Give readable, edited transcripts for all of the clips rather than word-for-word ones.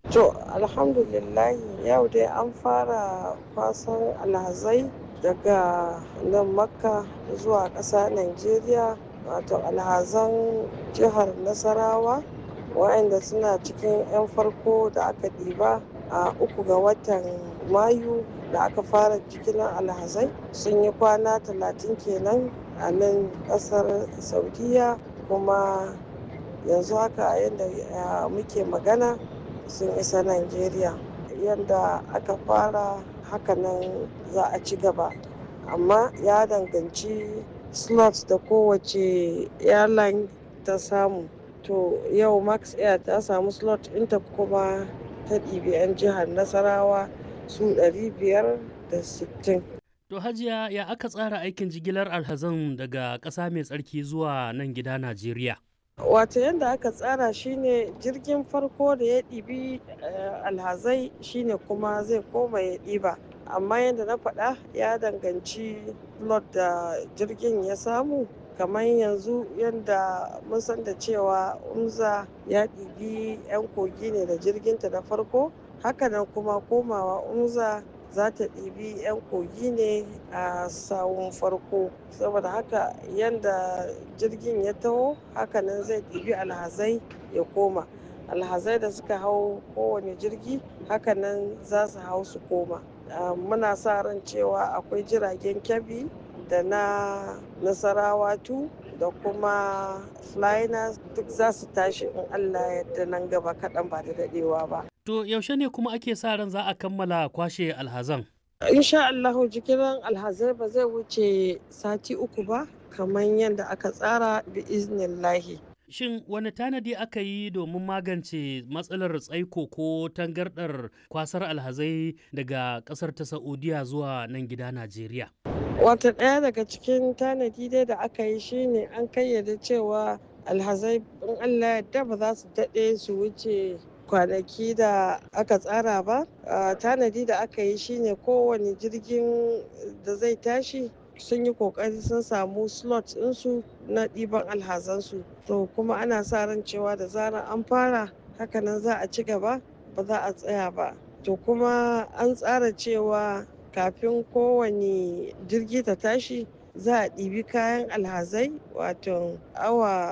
To, alhamdulillahi yau dai an fara kwasan alhazai daga nan Makka zuwa ƙasa Najeriya, wato alhazan jihar Nasarawa, waɗanda suna cikin 'yan farko da aka ɗiba a 3 ga watan Mayu da aka fara jigilar alhazai sun yi kwana 30 kenan a nan ƙasar Saudiya, kuma yanzu haka a yadda muke magana sun isa Najeriya. Yadda aka fara hakanan za a ci gaba, amma ya danganci slots da kowace airline ta samu. To yau Max Air ta samu slot ɗinta kuma ta ɗibi 'yan jihar Nasarawa su 560. To Hajiya, ya aka tsara aikin jigilar alhazan daga ƙasa mai tsarki zuwa nan gida Najeriya? Wato yadda aka tsara shine jirgin farko da ya ɗibi alhazai shine kuma zai koma ya ɗiba, amma yadda na faɗa ya danganci lot da jirgin ya samu. Kamar yanzu yadda mun san da cewa Umza ya ɗibi 'yan kogi ne da jirginta na farko, hakanan kuma komawa Umza za ta ɗibi 'yan kogi ne a sawun farko. Saboda haka yadda jirgin ya taho hakanan zai ɗibi alhazai ya koma. Alhazai da suka hau kowane jirgi hakanan za su hau su koma. Muna sa ran cewa akwai jiragen Kebbi da na Nasarawa 2 da kuma Flynas duk za su tashi in Allah ya yarda nan gaba kaɗan ba da daɗewa ba. To yaushe ne kuma ake sa ran za a kammala kwashe alhazan? Insha Allahu jigilar alhazai ba zai wuce sati 3 ba kamar yadda aka tsara bi iznillahi. Shin wani tanadi aka yi domin magance matsalar tsaiko ko tangardar kwasar alhazai daga ƙasar ta Saudiya zuwa nan gida Najeriya? Wata ɗaya daga cikin tanadi dai da aka yi shine an kayyade cewa alhazai in Allah yadda ba za su daɗe su wuce kwanaki da aka tsara ba. Tanadi da aka yi shine kowane jirgin da zai tashi sun yi kokari sun samu slot ɗinsu na ɗiban alhazansu. To kuma ana sa ran cewa da zarar an fara hakanan za a ci gaba, ba za a tsaya ba. To kuma an tsara cewa kafin kowane jirgi ta tashi za a ɗibi kayan alhazai, wato awa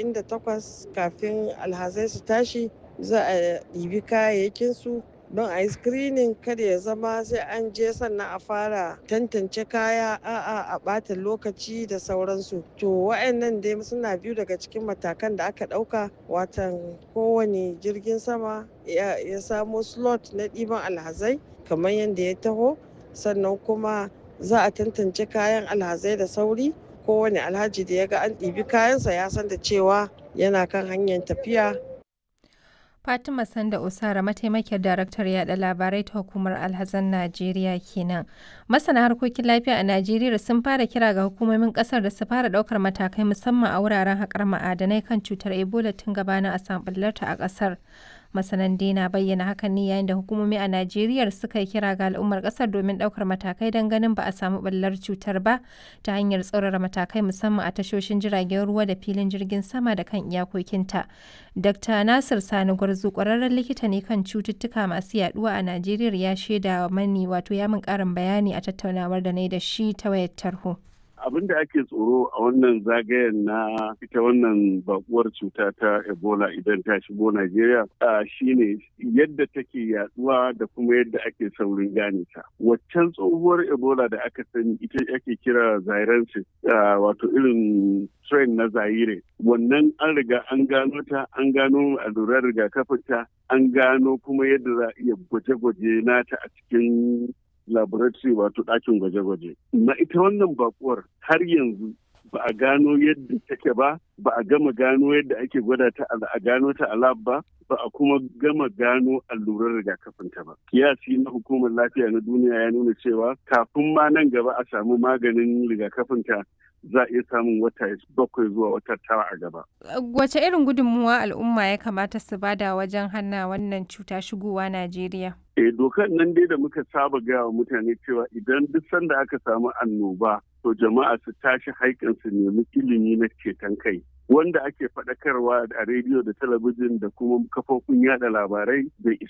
48 kafin alhazai su tashi za a ɗibi kayayyakinsu don a yi screening, kada ya zama sai an je sannan a fara tantance kaya, a'a a ɓata lokaci da sauransu. To wa'annan dai suna biyu daga cikin matakan da aka ɗauka, watan kowane jirgin sama ya samo slot na ɗiban alhazai kamar yadda ya taho, sannan kuma za a tantance kayan alhazai da sauri. Kowane alhaji da ya ga an ɗibi kayansa ya san da cewa yana kan hanyar tafiya. Fatima Sanda Usara, mataimakiyar daraktar yada labarai ta hukumar alhazan Najeriya kenan. Masana harkokin lafiya a Najeriya sun fara kira ga hukumomin kasar da su fara daukar matakai musamman a wuraren haƙar ma'adanai kan cutar Ebola tun gabanin a samu ɓullarta a ƙasar. Masanan dai na bayyana hakan ne yayin da hukumomi a Najeriya suka yi kira ga al'ummar kasar domin daukar matakai don ganin ba a samu ɓullar cutar ba ta hanyar tsaurara matakai musamman a tashoshin jiragen ruwa da filin jirgin sama da kan iyakokinta. Dr. Nasir Sani Gwarzo, kwararren likita ne kan cututtuka masu yaduwa a Najeriya, ya shaida mani ya min karin bayani a tattaunawar da na yi da shi ta wayar tarho. Abin da ake tsoro a wannan zagayen na ita wannan bakuwar cuta ta Ebola idan ta shigo Najeriya shine yadda take yaduwa da kuma yadda ake saurin gane ta. Waccan tsohuwar Ebola da aka sani ita ake kira Zairensis, wato irin strain na Zaire. Wannan an riga an gano ta, an gano allurar rigakafin ta, an gano kuma yadda za a iya gwaje-gwaje nata a cikin laboratory, wato ɗakin gwaje-gwaje. Na ita wannan bakuwar har yanzu ba a gano yadda take ba a gama gano yadda ake gwada ta a gano ta a lab ba a kuma gama gano allurar rigakafin ta ba. Kiyasi na hukumar lafiya na duniya ya nuna cewa kafin ma nan gaba a samu maganin rigakafin ta za a iya samun wata 7 zuwa wata 9 a gaba. Wace irin gudunmuwa al'umma ya kamata su bada wajen hana wannan cuta shigowa Najeriya? Dokar nan dai da muka saba gaya wa mutane cewa idan duk sanda aka samu annoba to jama'a su tashi haikan su nemi ilimi na ceton kai. Wanda ake faɗakarwa a rediyo da talabijin da kuma kafofin yada labarai bai